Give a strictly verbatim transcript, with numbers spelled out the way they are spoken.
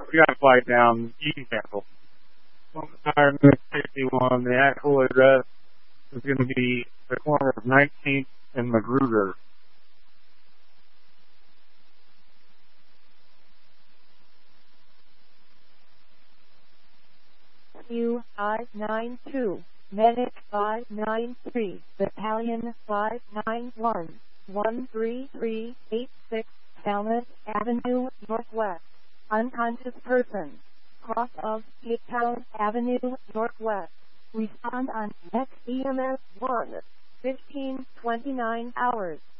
we gotta fly down East Castle. Our sixty-one, the actual address is going to be the corner of nineteenth and Magruder. U I nine two, Medic five nine three, Battalion five nine one, one three three eight six, Falmouth Avenue, Northwest. Unconscious person. Cross of Cape Town Avenue, Northwest. Respond on X E M S one, fifteen twenty-nine hours.